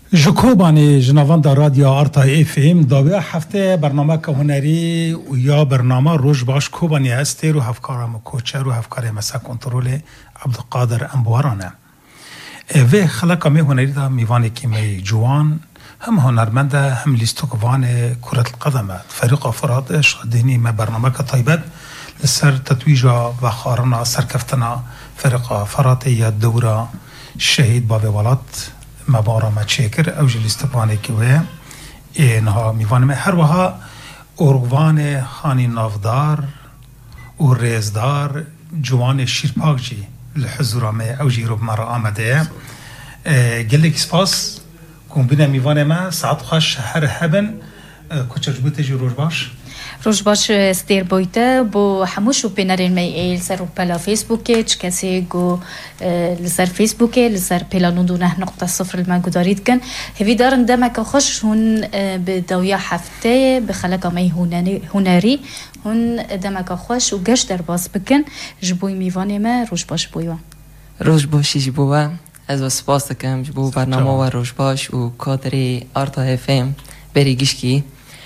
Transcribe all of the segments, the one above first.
جکوبانی جنوان در رادیو آرتا اف ام داوی هفته برنامه که هنری و یا برنامه روش باش کوبانی هستی رو هفکارم کوچه رو هفکارم مسا کنترل عبدالقادر انبوهرانه و خلقه می هنری دا میوانی که می جوان هم هنرمنده هم لیستوکوان کرة القدم فريق فرادش دینی ما برنامه که طیبت لسر تتویجا و خارنا سرکفتنا فريق فراتی یا دوره شهید باب ولات مبارا متشکر او جلیستوانی که و اینها میوانم هر وها اروان خانی نافدار و ریزدار جوان شیرپاک جی لحضورامه او جی رو مرا آمده گلک سپاس کنبینه میوانم ساعت خوش هر هبن کچه جبوت جی روش باش روش باش استیر بویته با هموشو پینرین می ایل سر پلا فیسبوکه چه کسی گو لسر فیسبوکه لسر پلا 9.0 المنگو دارید کن هفی دارن دمک خوش هون به دویا هفته به خلقه می هنری هون دمک خوش و گشت در باز بکن جبوی میوانی ما روش باش بویوان روش باشی جبوه از و سپاس دکم جبو برنامه و روش باش و کادری آرتا اف ام بری گشکی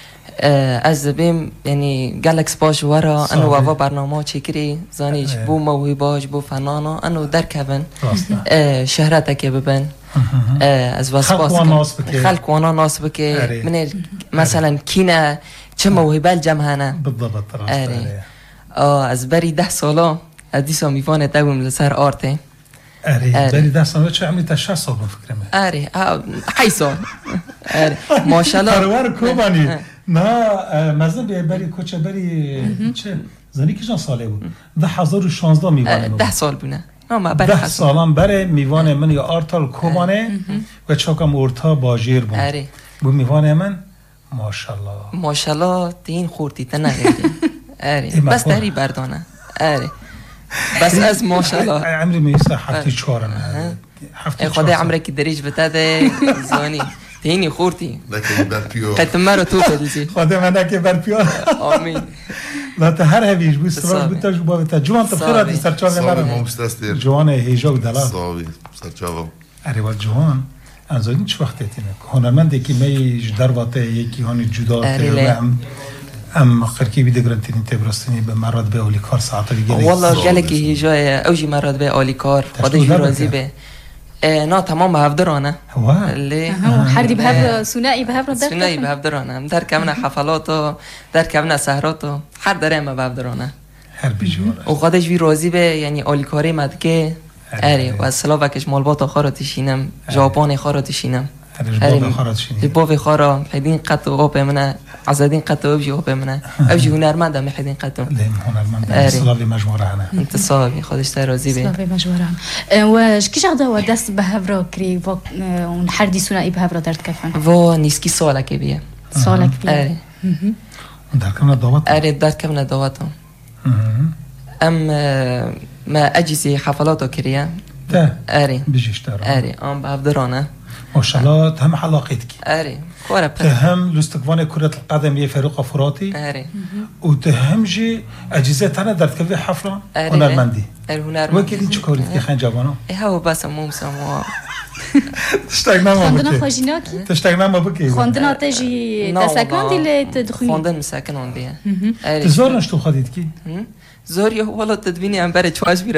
از بیم یعنی گلکس باش ورا انو ووا برنامه چکری زانیش بو موهباش بو فنانا انو درکبن شهرتک ببن از واسپاس خلق وانا ناس بکه من مثلا کینا چه موهبه الجمهانه بالضبط از بری 10 سالا از دیسا میفانه دوم لسر آرته بری 10 سالا چه عملی تا 6 سال بفکرمه حی سال ماشالله پرور کوبانی نه مزن بری کوچه بری چه زنی که چند ساله بود 2016 میوانه 10 سال بونه 10 سالم بره میوانه من یا آرتال کوبانه و چاکم ارتا باجیر بود بو میوانه من ماشالله تین خورتی تنه بس داری بردانه بس از ماشالله عمری میسه هفته 4 خدا عمرك دریج بتاده زانی تینی خورتی لكن برپیو قد مرة تو بدلجي خدا منك برپیو آمین لا تهر هویش بو استرال بتاج بو بتا جوان تفخر دي سرچاو مرا جوان هیجا و دلال صاوي سرچاو اره جوان انزادین چه وقت تینه هنرمندی که می در واته یکی هانی جدا ام خرکی بیده گرانتین تبرستنی به مراد به اولی کار ساعت دیگه والله گلکی هیجای اوجی مراد به اولی کار خودش راضی به نه تمام بهفدرانه اللي حردي بهفدر ثنائي بهفدرانه در كمنا حفلات در كمنا سهرات هر دره ما بهفدرانه هر بیجوره و خودش وی راضی به یعنی اولیکاری مدکه اره و اسلوواکش مالبات آخر تشینم ژاپن آخر تشینم البوف خارا حدين قطو او بمنا عزادين قطو بيجي او بمنا اوجي هنرمند هم حدين قطو هنرمند سلاوي مجموعه انا انت صاحبي خودش ترازي به سلاوي مجموعه واش كيش غدا ودست بهفرا كري ونحردي ثنائي بهفرا درت كفن و نيسكي سالك بيه سالك بيه دركمنا دعوات دركمنا دعواتهم ما اجزي حفلاتو كريا بيجيش ترى بهفدرانه ماشاءالله هم حلاقتك كورة تهم لاستقبال كرة القدم يا فريق فراتي وتهم جي أجهزة تنا درت كذا حفلة هنرمندي وكيل تشكوري كي خان جابانا هو بس مو مسموا تشتاقنا ما خندنا خاجيناكي تشتاقنا ما بكي خندنا تجي تسكن دي تدخلي خندنا مسكن عندي تزورنا شتو خديتكي زوري والله تدبيني عم برد شواش